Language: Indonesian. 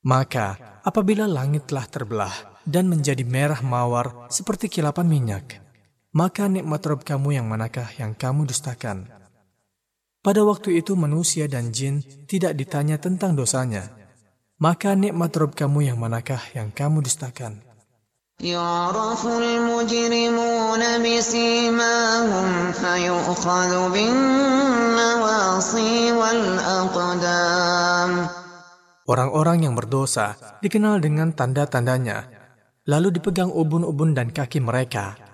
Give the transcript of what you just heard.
Maka apabila langit telah terbelah dan menjadi merah mawar seperti kilapan minyak, maka nikmat Rabb kamu yang manakah yang kamu dustakan? Pada waktu itu manusia dan jin tidak ditanya tentang dosanya. Maka nikmat Rabb kamu yang manakah yang kamu dustakan? يعرف المجرمون بسيماهم فيؤخذ بالنواصي والأقدام. Orang-orang yang berdosa dikenal dengan tanda-tandanya, lalu dipegang ubun-ubun dan kaki mereka,